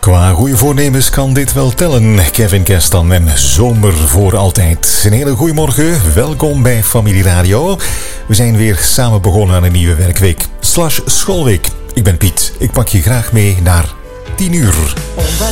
Qua goede voornemens kan dit wel tellen. Kevin Kestan en Zomer voor altijd. Een hele goede morgen. Welkom bij Familie Radio. We zijn weer samen begonnen aan een nieuwe werkweek / schoolweek. Ik ben Piet. Ik pak je graag mee naar 10 uur. On va